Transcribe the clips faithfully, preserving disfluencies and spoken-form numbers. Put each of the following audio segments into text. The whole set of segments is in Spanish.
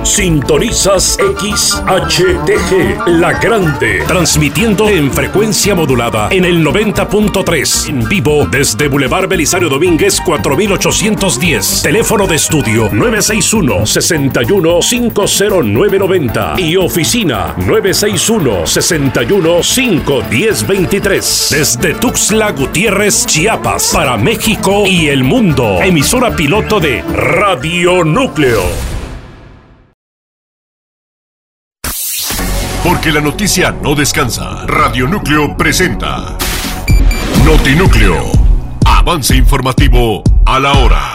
Sintonizas X H T G, La Grande, transmitiendo en frecuencia modulada en el noventa punto tres, en vivo desde Boulevard Belisario Domínguez cuatro mil ochocientos diez. Teléfono de estudio nueve seis uno, seis uno cinco cero nueve nueve cero y oficina nueve seis uno, seis uno cinco uno cero dos tres. Desde Tuxtla Gutiérrez, Chiapas, para México y el mundo. Emisora piloto de Radio Núcleo. Porque la noticia no descansa. Radio Núcleo presenta Notinúcleo. Avance informativo a la hora.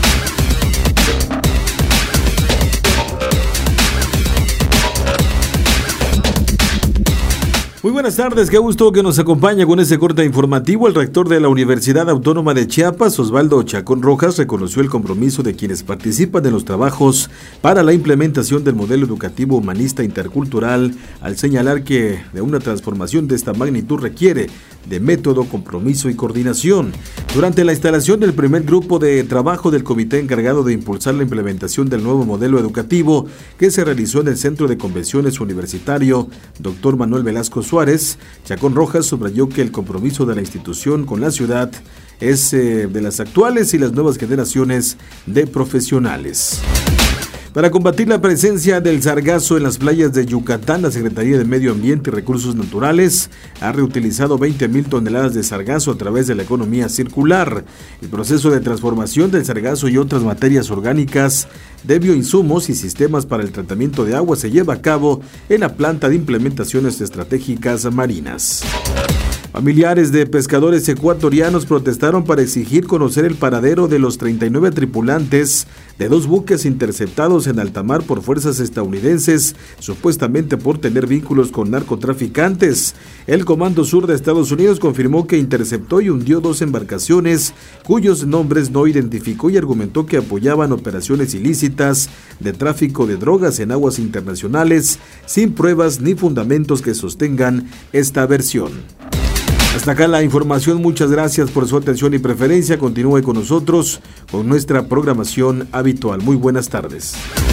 Muy buenas tardes, qué gusto que nos acompaña con este corte informativo. El rector de la Universidad Autónoma de Chiapas, Osvaldo Chacón Rojas, reconoció el compromiso de quienes participan en los trabajos para la implementación del modelo educativo humanista intercultural, al señalar que de una transformación de esta magnitud requiere de método, compromiso y coordinación. Durante la instalación del primer grupo de trabajo del comité encargado de impulsar la implementación del nuevo modelo educativo, que se realizó en el Centro de Convenciones Universitario doctor Manuel Velasco Suárez, Chacón Rojas subrayó que el compromiso de la institución con la ciudad es eh, de las actuales y las nuevas generaciones de profesionales. Para combatir la presencia del sargazo en las playas de Yucatán, la Secretaría de Medio Ambiente y Recursos Naturales ha reutilizado veinte mil toneladas de sargazo a través de la economía circular. El proceso de transformación del sargazo y otras materias orgánicas de bioinsumos y sistemas para el tratamiento de agua se lleva a cabo en la planta de implementaciones estratégicas marinas. Familiares de pescadores ecuatorianos protestaron para exigir conocer el paradero de los treinta y nueve tripulantes de dos buques interceptados en alta mar por fuerzas estadounidenses, supuestamente por tener vínculos con narcotraficantes. El Comando Sur de Estados Unidos confirmó que interceptó y hundió dos embarcaciones cuyos nombres no identificó y argumentó que apoyaban operaciones ilícitas de tráfico de drogas en aguas internacionales, sin pruebas ni fundamentos que sostengan esta versión. Hasta acá la información, muchas gracias por su atención y preferencia. Continúe con nosotros con nuestra programación habitual. Muy buenas tardes.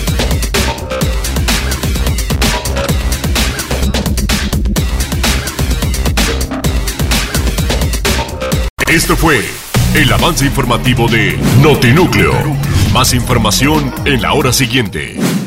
Esto fue el avance informativo de Notinúcleo. Más información en la hora siguiente.